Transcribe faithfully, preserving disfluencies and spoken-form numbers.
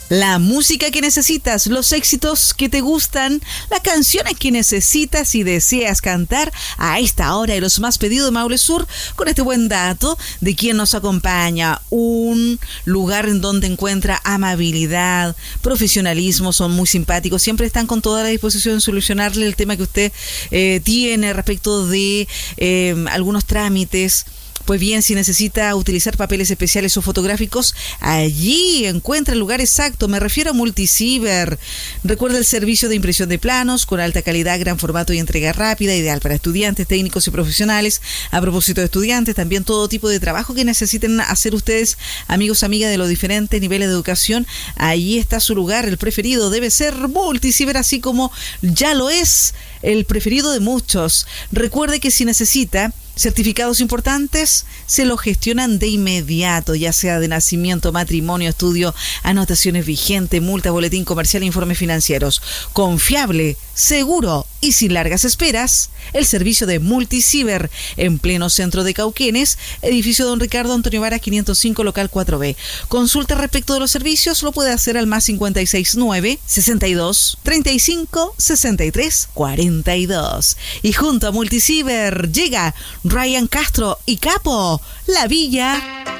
La música que necesitas, los éxitos que te gustan, las canciones que necesitas y deseas cantar a esta hora de los más pedidos de Maule Sur, con este buen dato de quien nos acompaña. Un lugar en donde encuentra amabilidad, profesionalismo, son muy simpáticos, siempre están con toda la disposición de solucionarle el tema que usted eh, tiene respecto de eh, algunos trámites. Pues bien, si necesita utilizar papeles especiales o fotográficos, allí encuentra el lugar exacto. Me refiero a Multiciber. Recuerda el servicio de impresión de planos con alta calidad, gran formato y entrega rápida, ideal para estudiantes, técnicos y profesionales. A propósito de estudiantes, también todo tipo de trabajo que necesiten hacer ustedes, amigos, amigas de los diferentes niveles de educación. Allí está su lugar, el preferido debe ser Multiciber, así como ya lo es el preferido de muchos. Recuerde que si necesita certificados importantes, se los gestionan de inmediato, ya sea de nacimiento, matrimonio, estudio, anotaciones vigentes, multa, boletín comercial, informes financieros. Confiable, seguro y sin largas esperas, el servicio de Multiciber en pleno centro de Cauquenes, edificio Don Ricardo Antonio Varas quinientos cinco, local cuatro B. Consulta respecto de los servicios, lo puede hacer al más cincuenta y seis nueve, sesenta y dos, treinta y cinco, sesenta y tres, cuarenta y dos. Y junto a Multiciber llega Ryan Castro y Capo, La Villa.